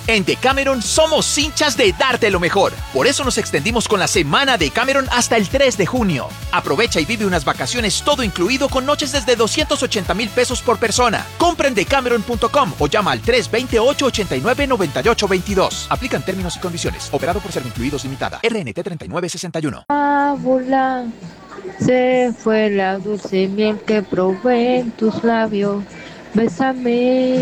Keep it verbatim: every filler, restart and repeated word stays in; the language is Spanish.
En Decameron somos hinchas de darte lo mejor. Por eso nos extendimos con la semana Decameron hasta el tres de junio. Aprovecha y vive unas vacaciones todo incluido con noches desde doscientos ochenta mil pesos por persona. Compra en decameron punto com o llama al tres dos ocho, ocho nueve, nueve ocho dos dos. Aplican términos y condiciones. Operado por Servincluidos Limitada. R N T treinta y nueve sesenta y uno. Fábula, se fue la dulce miel que probé en tus labios. Bésame.